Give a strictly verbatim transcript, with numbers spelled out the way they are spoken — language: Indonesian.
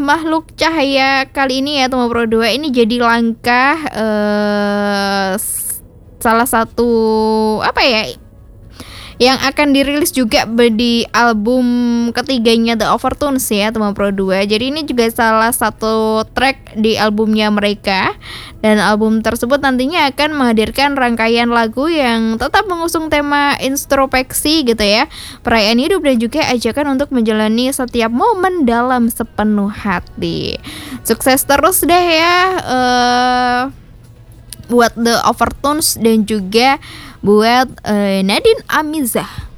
Makhluk Cahaya kali ini ya Tema Pro dua ini jadi langkah eee, salah satu apa ya, yang akan dirilis juga be di album ketiganya The Overtones ya Tema Pro dua. Jadi ini juga salah satu track di albumnya mereka, dan album tersebut nantinya akan menghadirkan rangkaian lagu yang tetap mengusung tema introspeksi gitu ya, perayaan hidup dan juga ajakan untuk menjalani setiap momen dalam sepenuh hati. Sukses terus deh ya eee, buat The Overtones dan juga buat eee, Nadine Amizah.